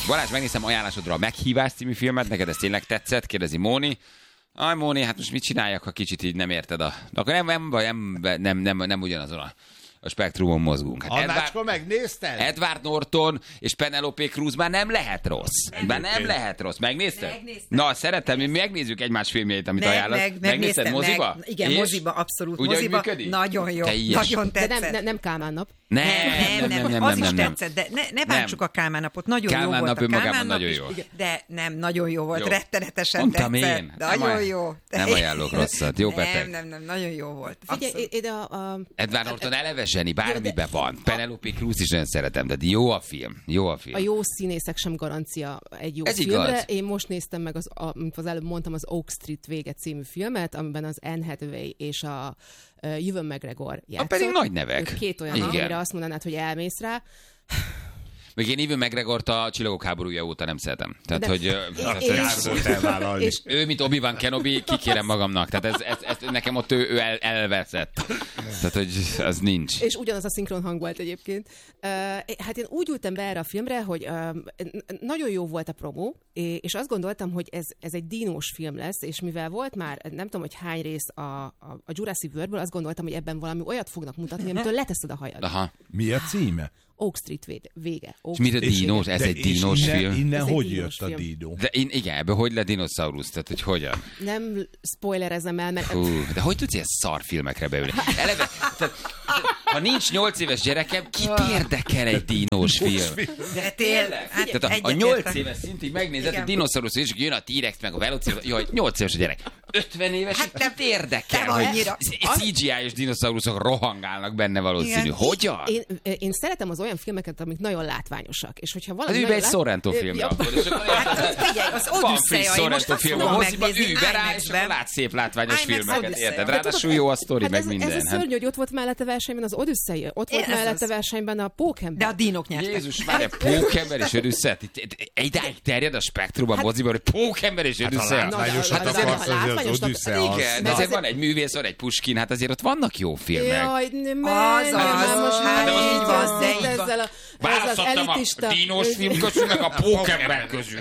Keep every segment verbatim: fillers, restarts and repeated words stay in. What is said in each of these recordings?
Balázs, megnéztem ajánlásodra a Meghívás című filmet, neked ez tényleg tetszett? Kérdezi Móni. Aj, Móni, hát most mit csináljak, ha kicsit így nem érted a... Akkor nem, nem, nem, nem, nem, nem ugyanazon a... a spektrumon mozgunk. Hát Annácska, megnézted? Edward Norton és Penelope Cruz már nem lehet rossz. Már nem lehet rossz. Megnézted? Megnéztem. Na, szeretem, mi megnézzük egymás filmjeit, amit Meg, ajánlasz. meg, Megnézted moziba? Meg, igen, és? moziba, abszolút. Ugyan moziba, működik? nagyon jó. Teljes. Nagyon De tetszett. nem, nem, nem Kálmán nap. Nem, Nem, nem, nem, az is tetszett, de ne, ne bántsuk a Kálmán napot. Nagyon Kálmán jó volt nap a önmagában Kálmán nap nagyon is, jó. de nem, nagyon jó volt, Jó. rettenetesen Mondtam tetszett. én. Nagyon Nem jó. Nem ajánlok rosszat. Jó, Nem, Petek? nem, nem, nagyon jó volt. Figyelj, Abszolút. ide a... a Edward Norton eleve zseni, bármiben van. Penelope Cruz is nagyon szeretem, de jó a film. Jó a film. A jó színészek sem garancia egy jó Ez filmre. igaz. Én most néztem meg, az, a, amit az előbb mondtam, az Oak Street vége című filmet, amiben az Anne Hathaway és a uh, Ewan McGregor játszott. pedig nagy nevek. Ők két olyan, Igen. amire azt mondanád, hogy elmész rá. Még én Ewan McGregort a Csillagok háborúja óta nem szeretem. Tehát, De- hogy... ö, Én- azt- én- Kár volt elvállalni. És Ő, mint Obi-Wan Kenobi, kikérem magamnak. Tehát ez, ez, ez nekem ott ő, ő el, elveszett. Tehát, hogy az nincs. És ugyanaz a szinkron hang volt egyébként. Uh, hát én úgy ültem be erre a filmre, hogy uh, nagyon jó volt a promó, és azt gondoltam, hogy ez, ez egy dinós film lesz, és mivel volt már, nem tudom, hogy hány rész a, a, a Jurassic Worldből, azt gondoltam, hogy ebben valami olyat fognak mutatni, amitől leteszed a hajad. Aha. Mi a címe? Oak Street vége. vége. Oak És mire Street dinós? vége. Ez egy és dinós innen, film. Innen Ez egy hogy dínos jött a film. díno? De én, igen, ebből hogy lett dinoszaurusz? Tehát, hogy hogyan? Nem spoilerezem el, mert... Hú, de hogy tudsz ilyen szar filmekre beülni? Eleve, tehát, ha nincs nyolc éves gyerekem, kit érdekel egy dinós film? De tényleg, hát Tehát a, a egyetértek. nyolc éves szintig megnézed, Igen. a dinoszaurusz, és jön a T-rex, meg a velociraptor, jaj, nyolc éves a gyerek. ötven éves, Hát hát nem- érdekel, nem hogy annyira. cé gé í-es dinoszauruszok rohangálnak benne valószínű. Igen. Hogyan? Én, én szeretem az olyan filmeket, amik nagyon látványosak. És hogyha valami Hát ő be nagyon egy lát- Sorrento filmre Ja, akkor. És akkor Hát figyelj, az van Odüsszeja, friss én most Sorrento azt film a fogom moziba, megnézni ülj be rá, és IMAX-ben. akkor látsz szép látványos IMAX filmeket, Odüsszeja. érted? De Ráadásul jó a sztori, hát meg ez, minden. Ez a Hát- szörny, hogy ott volt mellette versenyben az Odüsszei, ott volt Ez mellette az. versenyben a Pókember. De a dínok nyertek. Jézus, várj, Pókember és Odüsszea. Idáig terjed a spektrum a moziban, hogy Pókember és Odüsszea. Na, Látványos, de- hát de- az de- akarsz, hogy az látványosnak- Odüsszea az. Igen, de Na, azért azért- van egy művész, van egy Puskin, hát azért ott vannak jó filmek. Jaj, nem, Az, nem, az, nem, most hát már így így van, van, de így van. ezzel a, ezzel az Választottam a elitista... dínos film közül, meg a Pókember közül.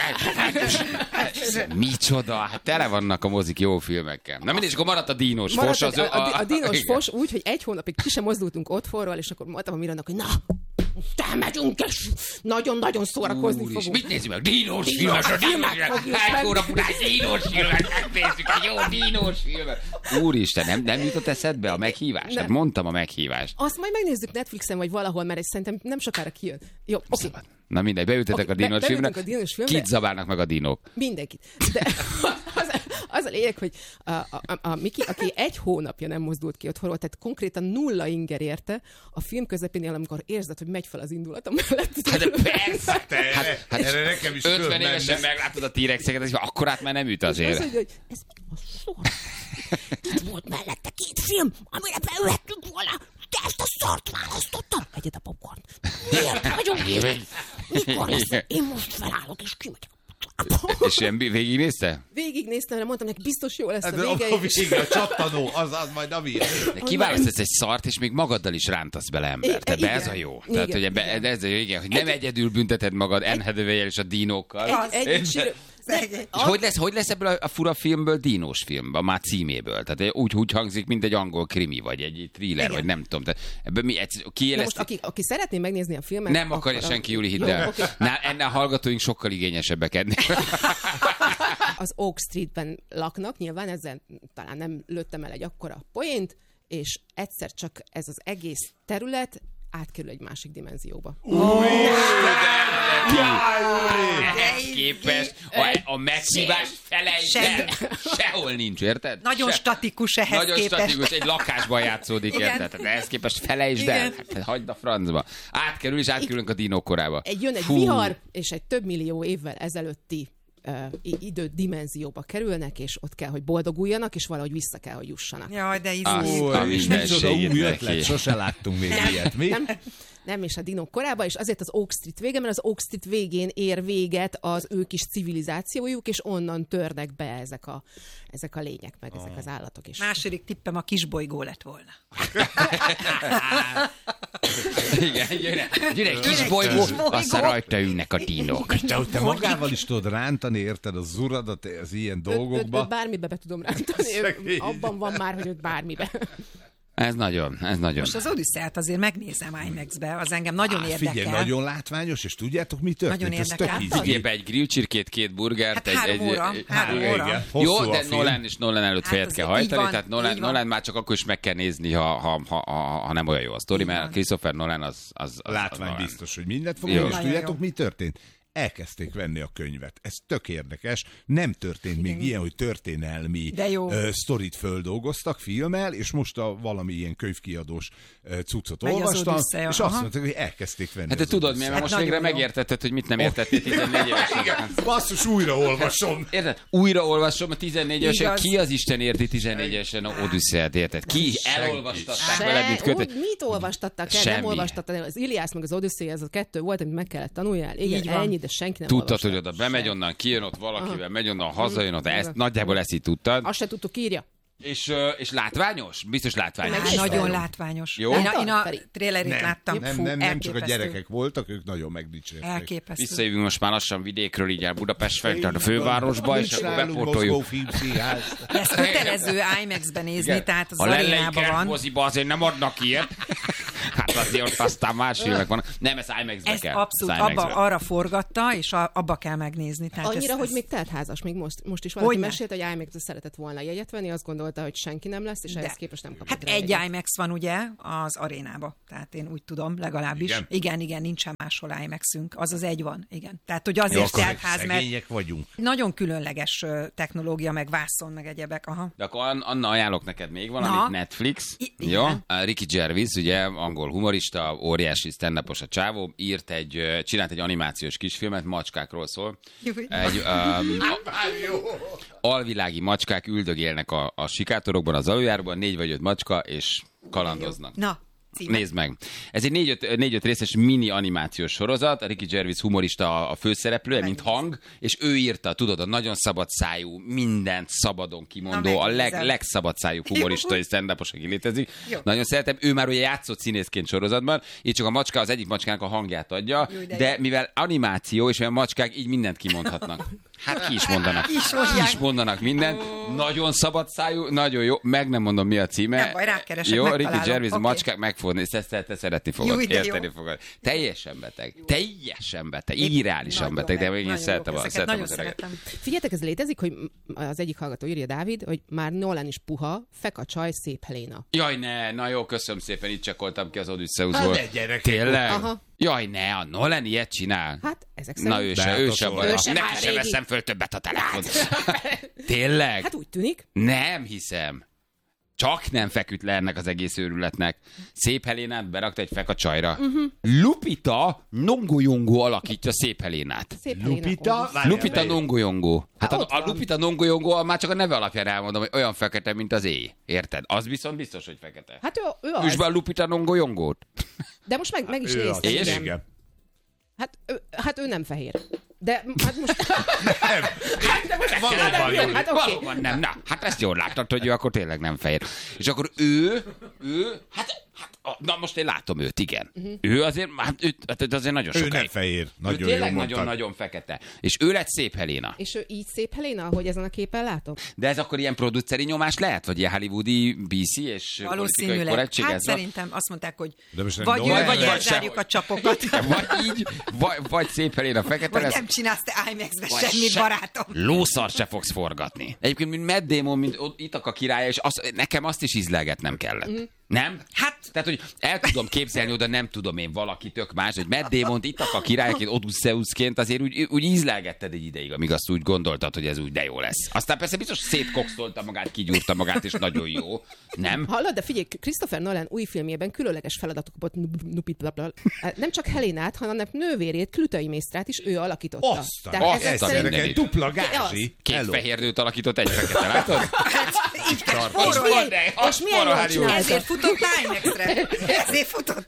Micsoda, hát tele vannak a mozik jó filmekkel. Na mindig, és akkor maradt a dínos Maradt fos. Az, a, a, a, a dínos igen. fos úgy, hogy egy hónapig ki sem mozdultunk otthonról, és akkor mondtam a Mirannak, hogy na, most elmegyünk, és nagyon-nagyon szórakozni Úr is, fogunk. mit nézzük meg? Dínos Dínos filmet, filmet dínos fogjuk filmet. Egy meg. hónap után dínos filmet megnézzük, egy jó dínos filmet. Úristen, nem, nem jutott eszedbe a meghívás? Nem. Hát mondtam a meghívást. Azt majd megnézzük Netflixen, vagy valahol, mert ez szerintem nem sokára kijön. Jó, oké. Okay. Na mindegy, beültetek Oké, a dínos be- filmre. beültünk a dínos filmre. Kit zabálnak meg a dinók? Mindenkit. De az, az a lényeg, hogy a, a, a, a Miki, aki egy hónapja nem mozdult ki otthonról, tehát konkrétan nulla inger érte, a film közepénél, amikor érzed, hogy megy fel az indulatom mellett. Hát de persze! Te, Hát, hát erre nekem is ötven fölmenne. évesen meglátod a T-rexeket, és akkor át már nem üt Az, azért. hogy, hogy ez mi a szar? Itt volt mellette két film, amire beülhettünk volna, de ezt a szart választottam. Egyed a popcorn. Miért vagyunk itt? Mikor lesz? Én most felállok és kimegyek. És ilyen végignézte? Végignéztem, mert mondtam neki, biztos jó lesz a Hát, vége. a vége, a csattanó, az, az majd a vége. De kiválasztasz egy szart, és még magaddal is rántasz bele embert. Tehát Igen. ez a jó. Tehát, Igen. hogy ebbe, de ez a jó, igen, hogy nem egyedül bünteted magad Anne Hathaway-el és a dinókkal. Egy, egy, sírő. Szegény. És hogy lesz, hogy lesz ebből a, a fura filmből dínos film, a már címéből? Tehát úgy, úgy hangzik, mint egy angol krimi, vagy egy thriller, Igen. vagy nem tudom. Tehát ebből mi, egy, Na kiéleszt... most, aki, aki szeretné megnézni a filmet... Nem akarja akkor a- senki, Júli, hidd Jó, el. oké. Ná, ennél a hallgatóink sokkal igényesebbek ennél. Az Oak Streetben laknak, nyilván ezzel talán nem lőttem el egy akkora poént, és egyszer csak ez az egész terület átkerül egy másik dimenzióba. Ehhez képest a, a meghívás felejtsd el. Sehol nincs, érted? Nagyon Se- statikus ehhez Nagyon képest. statikus, egy lakásban játszódik, Igen. érted? Tehát ehhez képest felejtsd el. Igen. Hát, hagyd a francba. Átkerül, és átkerülünk a dinók korába. Egy jön egy Fú. vihar, és egy több millió évvel ezelőtti uh, idő dimenzióba kerülnek, és ott kell, hogy boldoguljanak, és valahogy vissza kell, hogy jussanak. Jaj, de Azt izé. a És micsoda mindenségét új neki. ötlet, sose láttunk még ilyet, mi? Nem, nem is a dinók korában, és azért az Oak Street vége, mert az Oak Street végén ér véget az ő kis civilizációjuk, és onnan törnek be ezek a, ezek a lények, meg oh. ezek az állatok is. Második tippem a kisbolygó lett volna. Igen, gyere, gyere egy kis bolygó, aztán rajta ülnek a dinók. De hogy te magával is tudod rántani, érted, az uradat az ilyen dolgokba. Őt, őt bármibe be tudom rántani, ő, abban van már, hogy őt bármibe. Ez nagyon, ez nagyon. Most az Odüsszát azért megnézem IMAX-be, az engem nagyon Á, érdekel. Figyelj, nagyon látványos, és tudjátok, mi történt? Nagyon Ez érdekel. tök ízé. Figyelj be, egy grillcsirkét, két burgert. Hát egy, három egy, óra, egy, három Hát, óra. igen. Jó, Hosszú a de film. Nolan és Nolan előtt Hát fejet azért kell hajtani, így van, tehát Nolan, így van. Nolan már csak akkor is meg kell nézni, ha, ha, ha, ha, ha nem olyan jó a sztori, Így mert van. Christopher Nolan az... az, az Látvány az Nolan. biztos, hogy mindent fog, Jó. és Nagyon tudjátok, jó. mi történt? Elkezdték venni a könyvet. Ez tök érdekes. Nem történt még ilyen, hogy történelmi De jó. uh, sztorit földolgoztak filmmel, és most a valami ilyen könyvkiadós uh, cuccot Megy az olvastam, Odüsszeja, és aha. azt mondták, hogy elkezdték venni. Hát de az tudod, miért? Mert Odüsszeit. most nagyon végre jó. megértetted, hogy mit nem értettél tizennégy évesen. Igen, basszus, újra olvasom. Érted? Újra olvasom a tizennégy évesen. Igaz. Ki az Isten érti tizennégy évesen a Odüsszeát, érted? Ki elolvastatták veled, mint Se, kötet? úgy, mit olvastattak el? Nem Semmi. olvastattad el. Az Iliász meg az Odüsszea, ez a kettő volt, amit meg kellett tanuljál. Igen, Így van. ennyi, de senki nem Tudtad, olvasta. hogy oda bemegy onnan, kijön ott valakivel, Aha. megy onnan, hazajön ott, ezt, Igen. nagyjából ezt így tudtad. Azt se tudtuk, írja. És, ö, és látványos? Biztos látványos. Á, Meg is nagyon van. látványos. Jó? Én a, én a Feri. trailerét Nem, láttam. nem, Fú, nem, nem csak a elképesztő. gyerekek voltak, ők nagyon megdicsérték. Elképesztő. Visszajövünk most már lassan vidékről, így el Budapest felé, tehát a fővárosba, és Nincs akkor nálunk bepótoljuk. Moszkó Filmszínház. Ezt kötelező IMAX-ben nézni, Igen. tehát az A arénában Lelei van. moziba azért nem adnak ilyet. Hát azért ott aztán más filmek vannak. Nem, ez IMAX-be Ezt kell. abszolút Ez abba, IMAX-be. arra forgatta, és a, abba kell megnézni. Tehát Annyira, ez, hogy ez... még teltházas, még most, most is valaki Hogyne. mesélt, hogy IMAX-re szeretett volna jegyet venni, azt gondolta, hogy senki nem lesz, és De. ehhez képest nem kapott Hát rá egy jegyet. IMAX van ugye az arénába, tehát én úgy tudom, legalábbis. Igen? Igen, igen, igen nincsen máshol IMAX-ünk, az az egy van, igen. Tehát, hogy Jó, azért akkor teltház, mert szegények vagyunk. nagyon különleges ö, technológia, meg vászon, meg egyebek. Aha. De akkor An- Anna, ajánlok neked még valamit, Na. Netflix. I- Jó? igen. A Ricky Gervais, ugye, angol humorista, óriási stand-upos a csávó, írt egy, ö, csinált egy animációs kisfilmet, macskákról szól. Júj. Egy um, alvilági macskák üldögélnek a, a sikátorokban, az aluljáróban, négy vagy öt macska, és kalandoznak. Na, címe. Nézd meg. Ez egy négy-öt, négy-öt részes mini animációs sorozat, a Ricky Gervais humorista a, a főszereplője, mint hang, és ő írta, tudod, a nagyon szabad szájú, mindent szabadon kimondó, Na, a leg, megnézem. legszabad szájú humorista és stand-upos, aki létezik. Jó. Nagyon szeretem. Ő már ugye játszott színészként sorozatban, így csak a macska az egyik macskának a hangját adja, Jó, de de jó. mivel animáció, és olyan macskák így mindent kimondhatnak. Hát ki is mondanak. Ki is Ki mondják. is mondanak mindent. Nagyon szabad szájú, nagyon jó. Meg nem mondom, mi a címe. Nem baj, rákeresek, Jó, Ricky megtalálom. Gervais, Oké. macskák megfogni, ezt te, te szeretni fogod, Jó, de jó. érteni fogod. Teljesen beteg. Teljesen beteg. Irreálisan Nagyon beteg, de meg- még én nagyon szeretem jók a, ezeket, szeretem nagyon az öreget. szeretem. Figyeljetek, ez létezik, hogy az egyik hallgató írja, Dávid, hogy már Nolan is puha, fekacsaj, szép Helena. Jaj, ne, na jó, köszönöm szépen, itt csekkoltam ki az Odüsszeuszból. Hát de gyerekek. Tényleg? Aha. Jaj, ne, a Nolan ilyet csinál. Hát ezek szerint. Na ő De se, hát ő az sem olyan. van. Ő sem Neki már sem régi. veszem föl többet a telefont. Tényleg? Hát úgy tűnik. Nem hiszem. Csak nem feküdt le ennek az egész őrületnek. Szép Helénát berakta egy fekacsajra. Uh-huh. Lupita Nongoyongo alakítja Szép Helénát. Szép Helena. Lupita? Várjál, Lupita várjál. Nongoyongo. Hát Ha, a, ott a van. Lupita Nongoyongo már csak a neve alapján elmondom, hogy olyan fekete, mint az éj. Érted? Az viszont biztos, hogy fekete. Hát ő, ő Üsd az. be a Lupita Nongoyongót. De most meg, meg is Ő az. néztem. És? igen. Igen. Hát ő, hát ő nem fehér. De hát most... Valóban jó. Hát oké. Valóban nem. Na, hát ezt jól láttad, hogy ő akkor tényleg nem fehér. És akkor ő, ő, hát, hát a- na most én látom őt, igen. Uh-huh. Ő azért, hát, ő, hát azért nagyon Ő sokáig. nem fehér. Ő Nagyon jó tényleg mondtad. nagyon-nagyon fekete. És ő lett Szép Helena. És ő így szép Helena, ahogy ezen a képen látom? De ez akkor ilyen produceri nyomás lehet? Vagy ilyen hollywoodi bé cé és politikai Valószínűleg. korrektség? Hát ez van? szerintem azt mondták, hogy De most nem vagy ő, Nolan vagy lesz? elzárjuk a csapokat. Vagy így, vagy, vagy Szép Helena fekete Vagy lesz. nem csinálsz te IMAX-be Vagy semmit, se- barátom. Lószar se fogsz forgatni. Egyébként, mint Matt Damon, mint ott- Ithaca királya, és azt, nekem azt is ízlelgetnem kellett. Mm. Nem? Hát- Tehát, hogy el tudom képzelni, oda nem tudom én valaki tök más, hogy Matt Damon-t Ithaca királyként, Odüsszeuszként azért úgy, úgy ízlelgetted egy ideig, amíg azt úgy gondoltad, hogy ez úgy de jó lesz. Aztán persze biztos szétkokszolta magát, kigyúrta magát, és nagyon jó. Nem? Hallod, de figyelj, Christopher Nolan új filmjében különleges feladatot kapott, nupit, bla, bla. Nem csak Helénát, hanem nővérét, Klütai Mésztrát is ő alakította. Aztán, Tehát azt ezek a szerint- mindenit. egy dupla gázsi. Két Hello. fehér nőt alakított, egy fekete, látod? Így kell És spórolni. milyen, és milyen jól csinálta. Ezért futott IMAX-re. Ezért futott.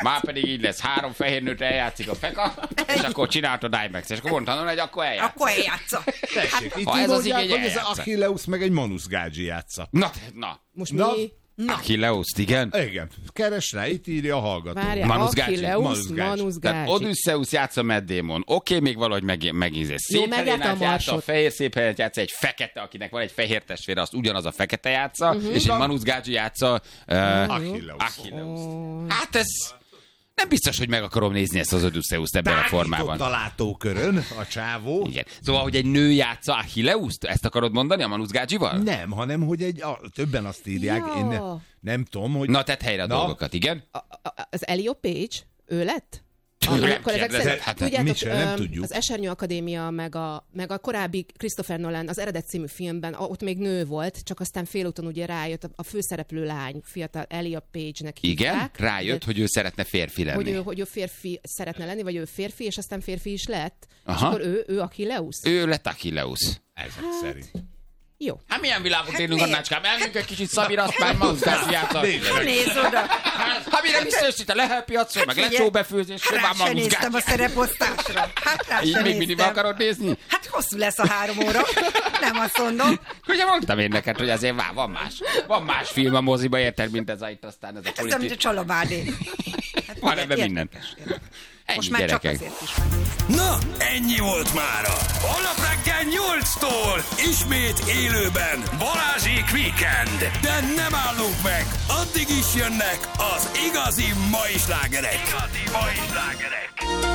Már pedig így lesz, három fehér nőt eljátszik a feka, és akkor csináltad IMAX, és akkor mondtam, hogy akkor eljátsz. Akkor eljátsza. Tessék, itt ha ez ez az mondják, igény, hogy ez eljátsza. Achilleus meg egy Manus Gágyi játsza. Na, na. Most Na. mi? Achilleuszt, igen. Igen, keres rá, itt írja a hallgató. Várjál, Manus Gágyi. Achilleus, Manus Gágyi. Manus Tehát Gágyi. Odysseus játsza Matt Damon. Oké, okay, még valahogy meg, megízés. Jó, Szép megjárta a Helénát játsza, a Marsot. fehér szép Helénát játsza, egy fekete, akinek van egy fehér testvére, azt ugyanaz a fekete játsza, uh-huh. és egy Manus Gágyi játsza uh, Achilleus. Achilleus. Hát ez... Nem biztos, hogy meg akarom nézni ezt az Odysseust ebben a formában. Tágított a látókörön a csávó. Igen. Szóval, hogy egy nő játsza Achilleust? Ezt akarod mondani a Manus Gágyival? Nem, hanem, hogy egy, a, többen azt írják, Ja. én ne, nem tudom, hogy... Na, tedd helyre a Na. dolgokat, igen? A- a- Az Elio Page, ő lett? Tőlem Akkor ezek kérdezed? szerint, Hát, tudjátok, mit sem, nem öm, tudjuk. az Esernyő Akadémia, meg a, meg a korábbi Christopher Nolan, az Eredet című filmben, ott még nő volt, csak aztán félúton ugye rájött, a, a főszereplő lány, fiatal Elia Page-nek Igen? hívták. Rájött, De- hogy ő szeretne férfi lenni. hogy ő, hogy ő férfi szeretne lenni, vagy ő férfi, és aztán férfi is lett. Aha. És akkor ő, ő Achilleus? Ő lett Achilleus. Ezek szerint. Jó. Hát milyen világot élünk, miért? Annácskám? Elmegyünk egy kicsit Szabira, azt már Manus Gágyi játsza. Nézd oda. Hát mire visszajössz itt a lehelpiacról, meg Figyelj, lecsóbefőzés, hát már rá se Manus néztem a Gágyi. szereposztásra. Hát rá Így se még mindig néztem. akarod nézni? Hát hosszú lesz a három óra. Nem azt mondom. Ugye mondtam én neked, hogy azért vá, van más. Van más film a moziba, érted, mint ez a itt aztán ez a Hát ez olyan, mint a politik. Csalabádé. Hát Van ugye, ebben érdekes, minden. érdekes. Ennyi, Most már csak gyerekek. azért is megnéztem. Na, ennyi volt mára. Holnap reggel nyolctól ismét élőben Balázsék Weekend. De nem állunk meg, addig is jönnek az igazi mai slágerek. Igazi mai slágerek.